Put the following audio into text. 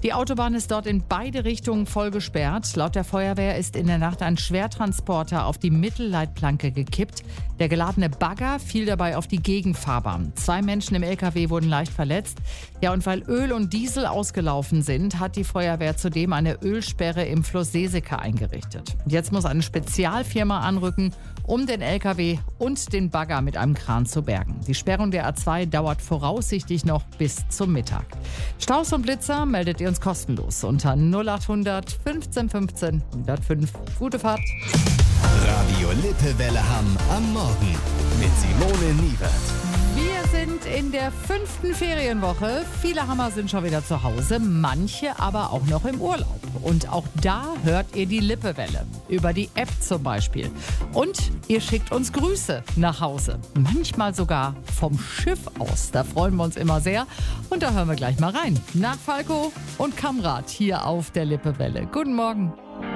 Die Autobahn ist dort in beide Richtungen voll gesperrt. Laut der Feuerwehr ist in der Nacht ein Schwertransporter auf die Mittelleitplanke gekippt. Der geladene Bagger fiel dabei auf die Gegenfahrbahn. 2 Menschen im LKW wurden leicht verletzt. Ja, und weil Öl und Diesel ausgelaufen sind, hat die Feuerwehr zudem eine Ölsperre im Fluss Seesecker eingerichtet. Jetzt muss eine Spezialfirma anrücken, um den LKW und den Bagger mit einem Kran zu bergen. Die Sperrung der A2 dauert voraussichtlich noch bis zum Mittag. Staus und Blitzer meldet ihr uns kostenlos unter 0800 15 15 105. Gute Fahrt. Radio Lippewelle Hamm am Morgen mit Simone Niewert. Wir sind in der 5. Ferienwoche. Viele Hammer sind schon wieder zu Hause, manche aber auch noch im Urlaub. Und auch da hört ihr die Lippewelle. Über die App zum Beispiel. Und ihr schickt uns Grüße nach Hause. Manchmal sogar vom Schiff aus. Da freuen wir uns immer sehr. Und da hören wir gleich mal rein. Nach Falco und Kamrat hier auf der Lippewelle. Guten Morgen.